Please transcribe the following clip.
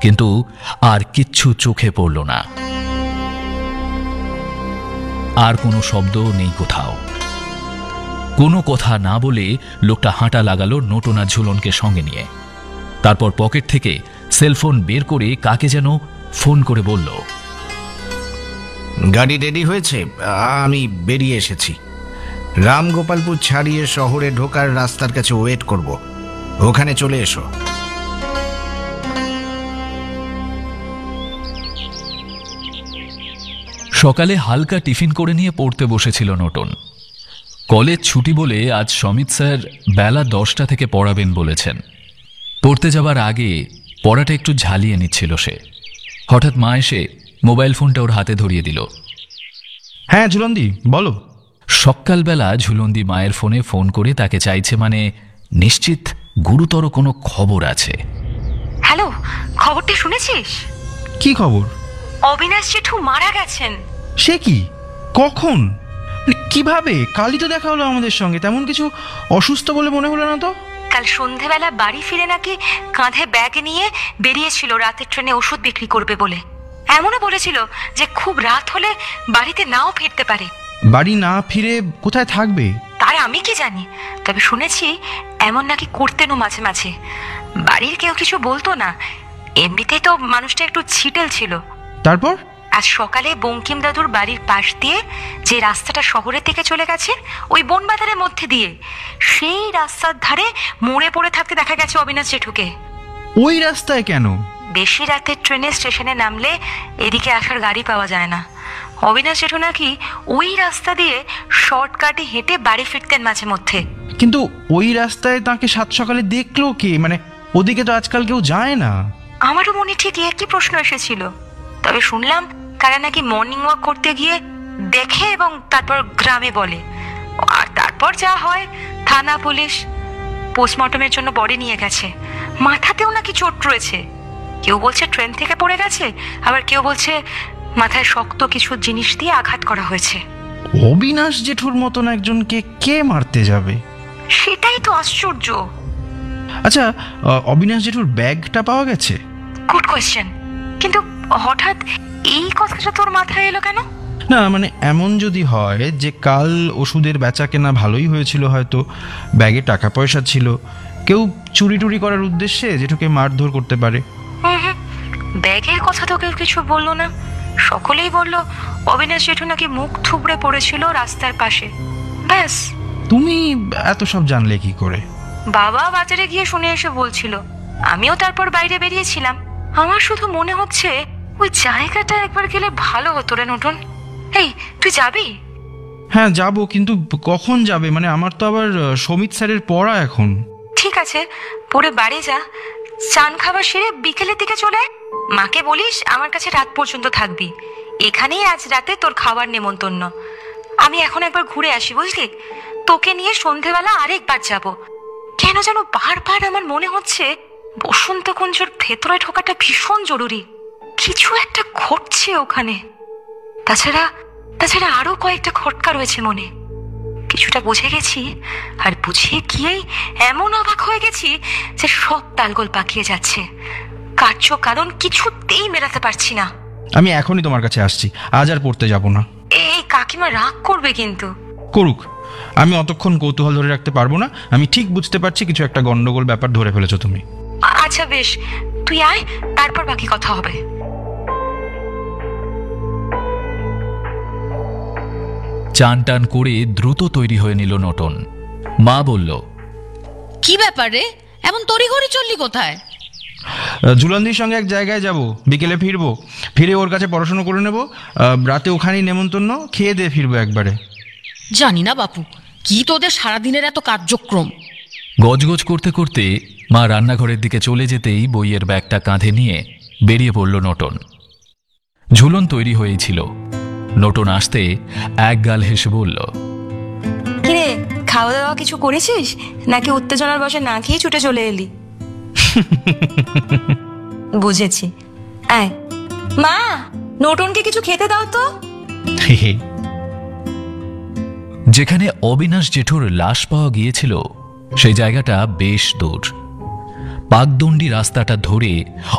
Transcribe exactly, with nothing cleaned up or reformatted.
কিন্তু আর কিচ্ছু চোখে পড়ল না। আর কোনো শব্দ নেই কোথাও। কোনো কথা না বলে লোকটা হাঁটা লাগালো নোটন আর ঝুলনকে সঙ্গে নিয়ে। তারপর পকেট থেকে সেলফোন বের করে কাকে যেন ফোন করে বলল, গাড়ি রেডি হয়েছে, আমি বেরিয়ে এসেছি। রামগোপালপুর ছাড়িয়ে শহরে ঢোকার রাস্তার কাছে ওয়েট করব, ওখানে চলে এসো। সকালে হালকা টিফিন করে নিয়ে পড়তে বসেছিল নোটন। কলেজ ছুটি বলে আজ সমিত স্যার বেলা দশটা থেকে পড়াবেন বলেছেন। পড়তে যাবার আগে পড়াটা একটু ঝালিয়ে নিচ্ছিল সে। হঠাৎ মা এসে মোবাইল ফোনটা ওর হাতে ধরিয়ে দিল। হ্যাঁ ঝুলন্দি, বলো। সকালবেলা ঝুলন্দি মায়ের ফোনে ফোন করে তাকে চাইছে, মানে নিশ্চিত গুরুতর কোনো খবর আছে। হ্যালো, খবরটা শুনেছিস? কি খবর? অবিনাশ জেঠু মারা গেছেন। সে কি? কখন? কিভাবে? কালই তো দেখা হলো আমাদের সঙ্গে, তেমন কিছু অসুস্থ বলে মনে হলো না তো। কাল সন্ধেবেলা বাড়ি ফিরে নাকি কাঁধে ব্যাগ নিয়ে বেরিয়েছিল রাতের ট্রেনে ওষুধ বিক্রি করবে বলে। এমনও বলেছিল যে খুব রাত হলে বাড়িতে নাও ফিরতে পারে। বাড়ি না ফিরে কোথায় থাকবে তার আমি কি জানি, তবে শুনেছি এমন নাকি করতেনও মাঝে মাঝে। বাড়ির কেউ কিছু বলতো না, এমনিতেই তো মানুষটা একটু ছিটেল ছিল। তারপর আজ সকালে বঙ্কিম দাদুর বাড়ির পাশ দিয়ে যে রাস্তাটা শহরের দিকে চলে গেছে, ওই বনবাজারের মধ্যে দিয়ে, সেই রাস্তার ধারে মরে পড়ে থাকতে দেখা গেছে অবিনাশ জেঠুকে। ওই রাস্তায় কেন? বেশি রাতের ট্রেনে স্টেশনে নামলে এদিকে আসার গাড়ি পাওয়া যায় না। অবিনাশ জেঠু নাকি ওই রাস্তা দিয়ে শর্টকাটে হেঁটে বাড়ি ফিরতেন মাঝে মধ্যে। কিন্তু ওই রাস্তায় তাকে সাত সকালে দেখলো কে? মানে ওদিকে তো আজকাল কেউ যায় না। আমারও মনে ঠিক একই প্রশ্ন এসেছিল। তবে শুনলাম তারা নাকি মর্নিং ওয়াক করতে গিয়ে দেখে এবং তারপর গ্রামে বলে। আর তারপর যা হয়, থানা পুলিশ পোস্টমর্টমের জন্য বডি নিয়ে গেছে। মাথাতেও নাকি চোট রয়েছে। কেউ বলছে ট্রেন থেকে পড়ে গেছে, আবার কেউ বলছে মাথায় শক্ত কিছু জিনিস দিয়ে আঘাত করা হয়েছে। অবিনাশ জেঠুর মতন একজনকে কে মারতে যাবে? সেটাই তো আশ্চর্য। আচ্ছা, অবিনাশ জেঠুর ব্যাগটা পাওয়া গেছে? গুড কোয়েশ্চেন, কিন্তু হঠাৎ এই কথাটা তোর মাথায় এলো কেন? না মানে এমন যদি হয় যে কাল ওষুধের বেচা কেনা ভালোই হয়েছিল, হয়তো ব্যাগে টাকা পয়সা ছিল, কেউ চুরি টুরি করার উদ্দেশ্যে জেঠুকে মারধর করতে পারে। হুম হুম ব্যাগের কথা তো কেউ কিছু বললো না। সকলেই বলল অবিনাশ জেঠু নাকি মুখ থুবড়ে পড়েছিল রাস্তার পাশে, ব্যাস। তুমি এত সব জানলে কি করে? বাবা বাজারে গিয়ে শুনে এসে বলছিল, আমিও তারপর বাইরে বেরিয়েছিলাম। আমার শুধু মনে হচ্ছে ওই জায়গাটা একবার গেলে ভালো হতো রে নতুন। এই তুই যাবি? হ্যাঁ যাব, কিন্তু কখন যাবে? মানে আমার তো আবার সমিত স্যারের পড়া এখন। ঠিক আছে, পরে বাড়ি যা, চান খাবার সেরে বিকেলের দিকে চলে আয়। মাকে বলিস আমার কাছে রাত পর্যন্ত থাকবি। এখানেই আজ রাতে তোর খাবার নেমন্তন্ন। আমি এখন একবার ঘুরে আসি, বুঝলি? তোকে নিয়ে সন্ধেবেলা আরেকবার যাব। কেন যেন বারবার আমার মনে হচ্ছে বসন্ত কুঞ্জর ভেতরে ঢোকাটা ভীষণ জরুরি। কিছু একটা ঘটছে ওখানে। তাছাড়া তাছাড়া আরো কয়েকটা খটকা রয়েছে মনে। কিছুটা বুঝে গেছি, আর বুঝিয়ে গিয়েই এমন অবাক হয়ে গেছি যে সব তালগোল পাকিয়ে যাচ্ছে। কার্য কারণ কিছুতেই মেলাতে পারছি না। আমি এখনই তোমার কাছে আসছি, আজ আর পড়তে যাব না। এই কাকিমা রাগ করবে কিন্তু। করুক, আমি অতক্ষণ কৌতূহল ধরে রাখতে পারবো না। আমি ঠিক বুঝতে পারছি কিছু একটা গন্ডগোল ব্যাপার ধরে ফেলেছো তুমি। আচ্ছা বেশ, তুই আয়, তারপর বাকি কথা হবে। চান টান করে দ্রুত তৈরি হয়ে নিল নটন। মা বলল, কি ব্যাপার রে, এমন তড়িঘড়ি চললি কোথায়? ঝুলন্দির সঙ্গে এক জায়গায় যাব, বিকেলে ফিরবো। ফিরে ওর কাছে পড়াশোনা করে নেব, রাতে ওখানেই নেমন্তন্ন, খেয়ে দিয়ে ফিরবো একবারে। জানি না বাপু, কি তোদের সারাদিনের এত কার্যক্রম। গজগজ করতে করতে মা রান্নাঘরের দিকে চলে যেতেই বইয়ের ব্যাগটা কাঁধে নিয়ে বেরিয়ে পড়ল নটন। ঝুলন তৈরি হয়েছিল। নটন আসতে এক গাল হেসে বলল, কিরে, খাওয়া দাওয়া কিছু করেছিস নাকি উত্তেজনার বসে না খেয়ে ছুটে চলে এলি? বুঝেছি, আয়। মা, নটনকে কিছু খেতে দাও তো। যেখানে অবিনাশ জেঠুর লাশ পাওয়া গিয়েছিল সেই জায়গাটা বেশ দূর। পাকদণ্ডী রাস্তাটা ধরে